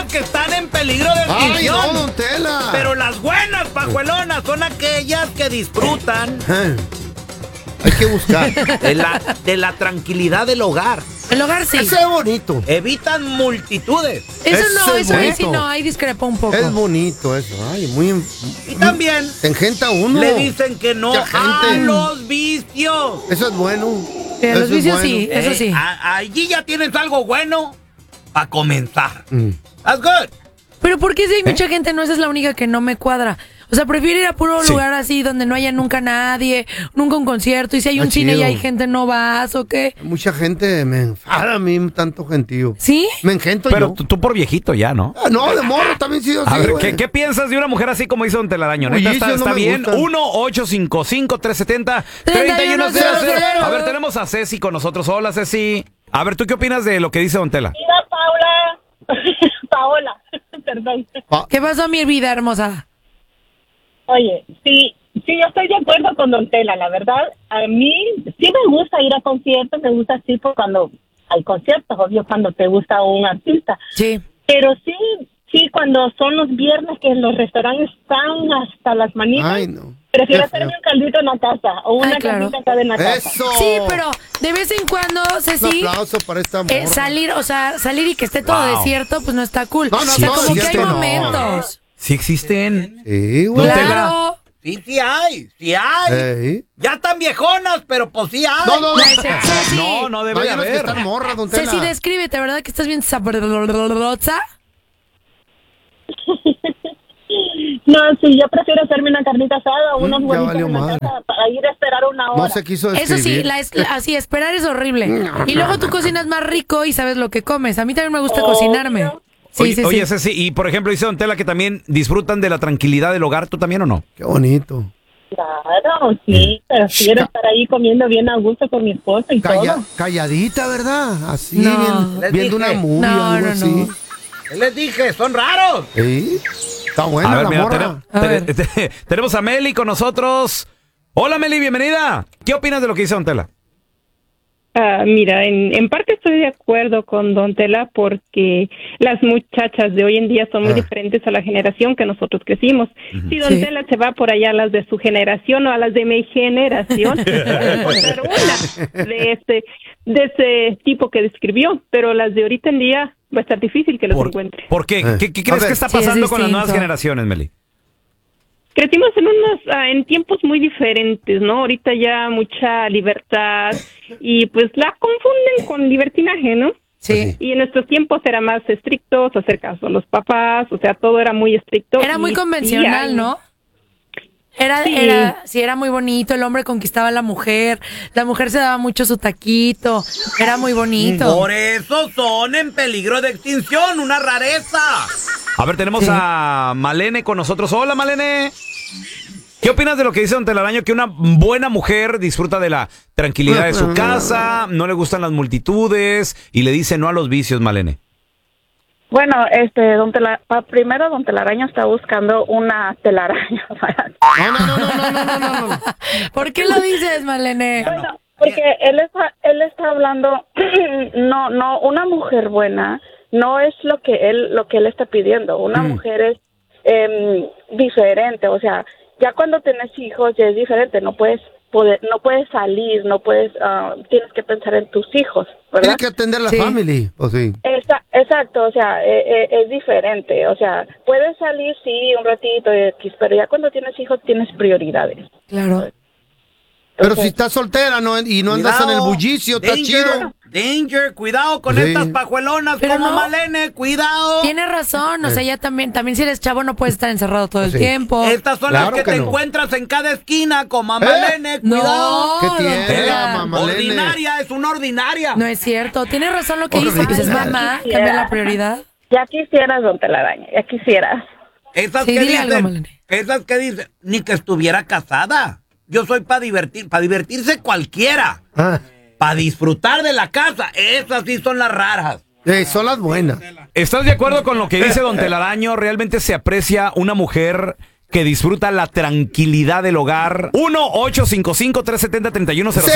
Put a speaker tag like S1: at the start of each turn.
S1: que están en peligro de
S2: ¡Ay,
S1: extinción.
S2: no, don Tela!
S1: Pero las buenas pajuelonas son aquellas que disfrutan
S2: hay que buscar.
S1: de la tranquilidad del hogar.
S3: El hogar sí.
S2: Eso es bonito.
S1: Evitan multitudes.
S3: Eso no,
S2: es
S3: eso ahí
S2: bonito.
S3: sí no, ahí discrepa un poco.
S2: Es bonito eso. Ay, muy.
S1: Y también
S2: Se engenta uno.
S1: le dicen que no
S2: Mucha
S1: a
S2: gente.
S1: los vicios.
S2: Eso es bueno.
S3: Los
S2: es
S3: vicios
S2: bueno.
S3: sí, eso sí.
S1: Allí ya tienes algo bueno para comenzar.
S2: Mm.
S1: That's good.
S3: Pero ¿por qué si hay mucha gente, no esa es la única que no me cuadra? O sea, prefiero ir a puro
S4: Sí.
S3: lugar así donde no haya nunca nadie, nunca un concierto, y si hay un cine
S2: chido.
S3: y hay gente, ¿no vas o qué?
S2: Mucha gente me enfada a mí, tanto gentío.
S3: ¿Sí?
S2: Me engento
S4: Pero
S2: yo.
S4: tú por viejito ya, ¿no?
S2: Ah, no, de morro también sí,
S4: A
S2: sí,
S4: ver,
S2: güey.
S4: ¿qué piensas de una mujer así como hizo Don Telaraño? ¿Neta
S2: Bullicio
S4: está
S2: no me
S4: bien?
S2: gustan.
S4: 1-855-370-3100. A ver, tenemos a Ceci con nosotros. Hola, Ceci. A ver, ¿tú qué opinas de lo que dice Don Tela?
S5: Mira, Paula. Paola, perdón.
S3: ¿Qué pasó, mi vida hermosa?
S5: Oye, sí, yo estoy de acuerdo con Don Tela, la verdad. A mí sí me gusta ir a conciertos, me gusta así por cuando hay conciertos, obvio, cuando te gusta un artista.
S3: Sí.
S5: Pero sí, cuando son los viernes que los restaurantes están hasta las manitas,
S2: Ay, no.
S5: prefiero
S2: Qué feo.
S5: hacerme un caldito en la casa o una
S3: claro.
S5: carnita acá en la casa.
S2: ¡Eso!
S3: Sí, pero de vez en cuando,
S2: Un
S3: Ceci,
S2: aplauso para esta morra.
S3: salir y que esté todo
S4: Wow.
S3: desierto, pues no está cool.
S2: No,
S3: o sea,
S2: todo
S3: como que hay
S2: desierto no.
S3: momentos.
S4: Sí existen.
S2: Sí, güey.
S3: Claro.
S1: Sí hay.
S2: Ey.
S1: Ya están viejonas, pero pues sí hay.
S2: No, no, no.
S3: Ceci,
S4: No debe de
S2: Hay unas que
S4: haber.
S2: están morras, don Tela.
S3: Ceci, descríbete, ¿verdad que estás bien sabrosa?
S5: No, sí, yo prefiero hacerme una carnita asada o unos
S2: ya
S5: huevitos
S2: valió
S5: en la
S2: madre.
S5: casa para ir a esperar una hora.
S2: No se quiso
S3: Eso sí,
S2: describir.
S3: así, esperar es horrible. Y luego tú cocinas más rico y sabes lo que comes. A mí también me gusta
S5: Obvio.
S3: cocinarme. Sí, sí,
S4: Oye,
S3: sí.
S4: Ceci, y por ejemplo dice Don Tela que también disfrutan de la tranquilidad del hogar. ¿Tú también o no?
S2: Qué bonito.
S5: Claro, sí, prefiero estar ahí comiendo bien a gusto con mi esposa y todo.
S2: Calladita, ¿verdad? Así,
S3: No.
S1: Les
S2: viendo
S1: dije.
S2: una movie
S3: No,
S2: o algo
S3: no,
S2: así.
S3: no.
S1: ¿Qué les dije? Son raros.
S2: Sí. Está buena
S4: A ver,
S2: la
S4: mira,
S2: morra.
S3: A ver.
S4: tenemos a Meli con nosotros. Hola, Meli, bienvenida. ¿Qué opinas de lo que dice Don Tela?
S6: Mira, en parte estoy de acuerdo con Don Tela porque las muchachas de hoy en día son muy diferentes a la generación que nosotros crecimos. Si Don
S3: Sí.
S6: Tela se va por allá a las de su generación o a las de mi generación, puede encontrar una de ese tipo que describió, pero las de ahorita en día va a estar difícil que los encuentre.
S4: ¿Por qué? ¿Qué
S2: A
S4: crees
S2: ver.
S4: que está
S3: Sí, es
S4: pasando con las nuevas
S3: distinto.
S4: generaciones, Meli?
S6: Crecimos en tiempos muy diferentes, ¿no? Ahorita ya mucha libertad y pues la confunden con libertinaje, ¿no?
S3: Sí.
S6: Y en nuestros tiempos era más estrictos, hacer caso a los papás, o sea, todo era muy estricto.
S3: Era muy
S6: Y
S3: convencional,
S6: sí,
S3: ¿no?
S6: Sí.
S3: Era muy bonito, el hombre conquistaba a la mujer se daba mucho su taquito, era muy bonito.
S1: Por eso son en peligro de extinción, una rareza.
S4: A ver, tenemos
S3: Sí.
S4: a Malene con nosotros. Hola, Malene. ¿Qué opinas de lo que dice Don Telaraño? Que una buena mujer disfruta de la tranquilidad de su casa, no le gustan las multitudes y le dice no a los vicios, Malene.
S5: Bueno, primero Don Telaraño está buscando una telaraña.
S2: No.
S3: ¿Por qué lo dices, Malene?
S5: Bueno, porque él está hablando, no, una mujer buena no es lo que él está pidiendo. Una mujer es diferente, o sea, ya cuando tienes hijos ya es diferente, no puedes salir, tienes que pensar en tus hijos, ¿verdad?
S2: Tienes que atender la
S3: Sí.
S2: family, pues sí.
S5: Exacto, o sea, es diferente, o sea, puedes salir, sí, un ratito, pero ya cuando tienes hijos tienes prioridades.
S3: Claro.
S2: Pero si estás soltera y no andas en el bullicio, está chido.
S1: Danger, cuidado con
S2: Sí.
S1: estas pajuelonas
S3: Pero
S1: como
S3: no.
S1: Malene, cuidado.
S3: Tienes razón, o sea, ya también si eres chavo no puedes estar encerrado todo el
S2: Sí.
S3: tiempo.
S1: Estas son
S2: Claro
S1: las que
S2: que
S1: te
S2: no.
S1: encuentras en cada esquina, como Malene, cuidado.
S3: No,
S2: ¿Qué
S3: don
S2: tiene,
S3: Tela.
S2: mamá Malene?
S1: Ordinaria, es una ordinaria.
S3: No es cierto, tienes razón lo que dices. Dices, mamá,
S5: Sí.
S3: cambia la prioridad.
S5: Ya quisieras, Don Telaraña, ya quisieras.
S1: Esas
S3: Sí,
S1: que
S3: dile algo,
S1: dicen,
S3: Malene.
S1: esas que dicen, ni que estuviera casada. Yo soy para divertirse cualquiera.
S2: Ah,
S1: Para disfrutar de la casa. Esas sí son las raras.
S2: son las buenas.
S4: ¿Estás de acuerdo con lo que dice Don Telaraño? ¿Realmente se aprecia una mujer que disfruta la tranquilidad del hogar? 1-855-370-3100.